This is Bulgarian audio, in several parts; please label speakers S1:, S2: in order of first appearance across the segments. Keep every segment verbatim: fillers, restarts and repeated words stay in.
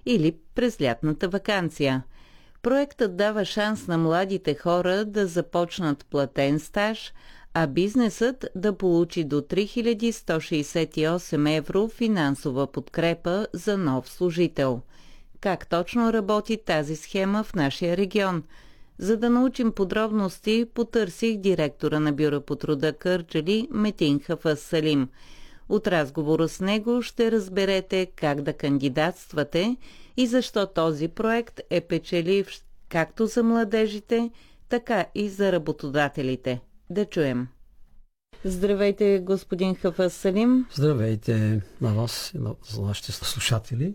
S1: или през лятната ваканция. Проектът дава шанс на младите хора да започнат платен стаж, а бизнесът да получи до три хиляди сто шейсет и осем евро финансова подкрепа за нов служител. Как точно работи тази схема в нашия регион? За да научим подробности, потърсих директора на Бюро по труда Кърджали Метин Хафъз Салим. От разговора с него ще разберете как да кандидатствате и защо този проект е печелив както за младежите, така и за работодателите. Да чуем. Здравейте, господин Хафъз Салим.
S2: Здравейте на вас и на нашите слушатели.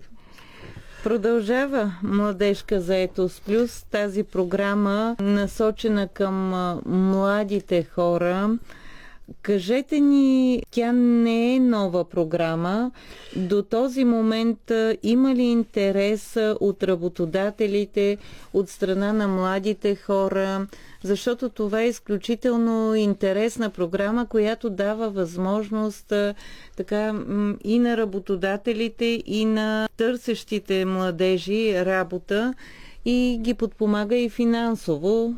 S1: Продължава Младежка заетост плюс, тази програма насочена към младите хора. Кажете ни, тя не е нова програма. До този момент има ли интерес от работодателите, от страна на младите хора? Защото това е изключително интересна програма, която дава възможност така и на работодателите, и на търсещите младежи работа и ги подпомага и финансово.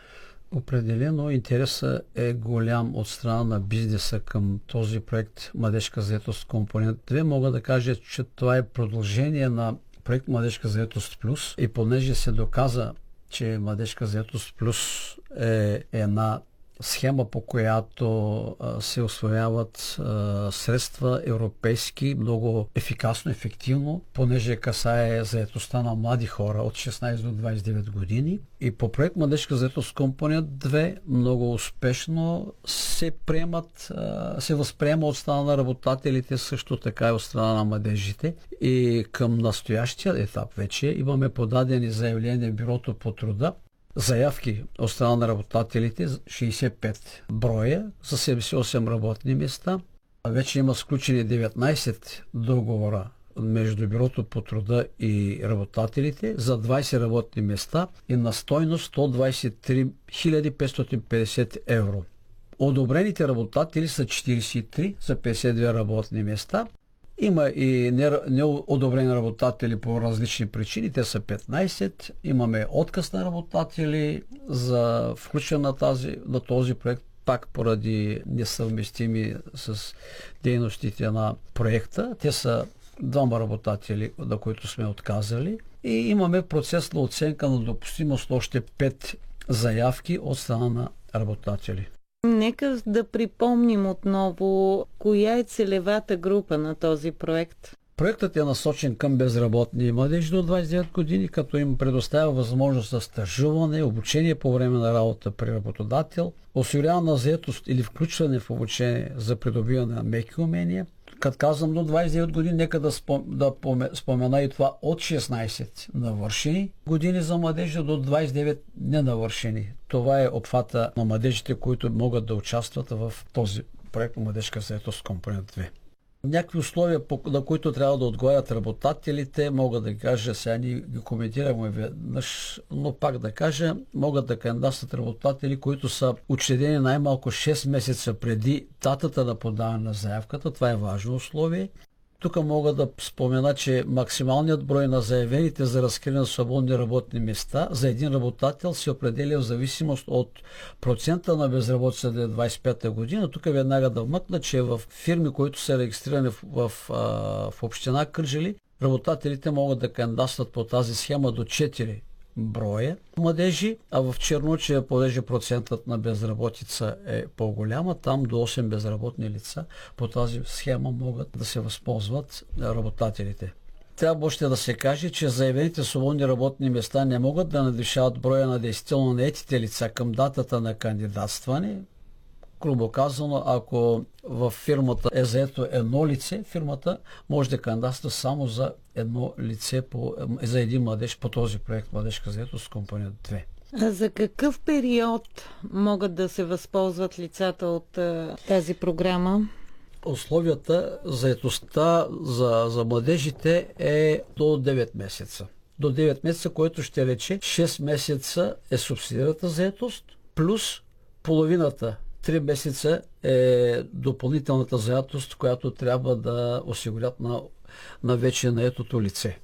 S2: Определено интересът е голям от страна на бизнеса към този проект Младежка заетост компонент две. Мога да кажа, че това е продължение на проект Младежка заетост плюс и понеже се доказа, че Младежка заетост плюс е една схема, по която а, се усвояват а, средства европейски много ефикасно, ефективно, понеже касае заетостта на млади хора от шестнайсет до двайсет и девет години. И по проект Младежка заетост компонент две много успешно се приемат, а, се възприема от страна на работодателите, също така и от страна на младежите. И към настоящия етап вече имаме подадени заявления в Бюрото по труда. Заявки от страна на работодателите шейсет и пет броя за седемдесет и осем работни места. Вече има сключени деветнайсет договора между Бюрото по труда и работодателите за двайсет работни места и на стойност сто двайсет и три хиляди петстотин и петдесет евро. Одобрените работодатели са четирийсет и три за петдесет и две работни места. Има и неодобрени работодатели по различни причини, те са петнайсет. Имаме отказ на работодатели за включване на, тази, на този проект, пак поради несъвместими с дейностите на проекта. Те са двама работодатели, на които сме отказали. И имаме процес на оценка на допустимост още пет заявки от страна на работодатели.
S1: Нека да припомним отново коя е целевата група на този проект.
S2: Проектът е насочен към безработни младежи до двайсет и девет години, като им предоставя възможност за стажуване, обучение по време на работа при работодател, осигуряване на заетост или включване в обучение за придобиване на меки умения. Като казвам до двайсет и девет години, нека да, спом, да спомена и това от шестнайсет навършени години за младежи до двайсет и девет ненавършени. Това е обхвата на младежите, които могат да участват в този проект Младежка заетост компонент две. Някакви условия, на които трябва да отговарят работодателите, мога да кажа, сега ни ги коментираме веднъж, но пак да кажа, могат да кандидатстват работодатели, които са учредени най-малко шест месеца преди датата на подаване на заявката. Това е важно условие. Тук мога да спомена, че максималният брой на заявените за разкриване на свободни работни места за един работодател се определя в зависимост от процента на безработица до двайсет и пета година. Тук веднага да вмъкна, че в фирми, които са регистрирани в, в, в община Кърджали, работодателите могат да кандидатстват по тази схема до четири броя младежи, а в Черночия, понеже процентът на безработица е по-голяма, там до осем безработни лица по тази схема могат да се възползват работодателите. Трябва още да се каже, че заявените свободни работни места не могат да надвишават броя на действително наетите лица към датата на кандидатстване. Грубо казано, ако в фирмата е заето едно лице, фирмата може да кандидатства само за едно лице, по, за един младеж по този проект Младежка заетост компонент две.
S1: А за какъв период могат да се възползват лицата от а, тази програма?
S2: Условията за заетостта за, за младежите е до девет месеца. До девет месеца, което ще рече шест месеца е субсидираната заетост, плюс половината три месеца е допълнителната заетост, която трябва да осигурят на, на вече наетото лице.